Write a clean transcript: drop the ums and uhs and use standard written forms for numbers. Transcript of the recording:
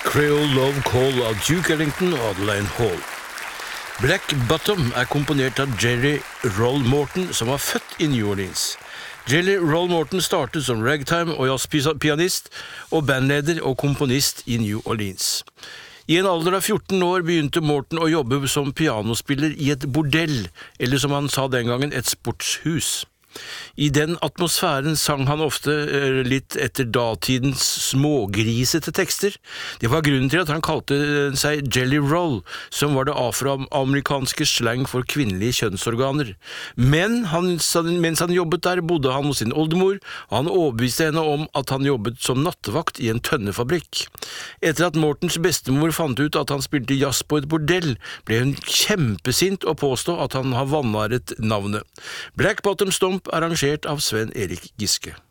Creole Love Call av Duke Ellington og Adeline Hall. Black Bottom komponert av Jerry Roll Morton, som var født i New Orleans. Jerry Roll Morton startet som ragtime- og jazzpianist og bandleder og komponist i New Orleans. I en alder av 14 år begynte Morton å jobbe som pianospiller i et bordell, eller som han sa den gangen, et sportshus. I den atmosfæren sang han ofte litt etter datidens smågrisete tekster. Det var grunnen til at han kalte seg Jelly Roll, som var det afroamerikanske slang for kvinnelige kjønnsorganer. Men mens han jobbet der, bodde han hos sin oldemor, og han overbeviste henne om at han jobbet som nattevakt i en tønnefabrikk. Etter at Mortons bestemor fant ut at han spilte jazz på et bordell, ble hun kjempesint og påstod at han har vanæret navnet. Black Bottom Stomp arrangert av Sven Erik Giske.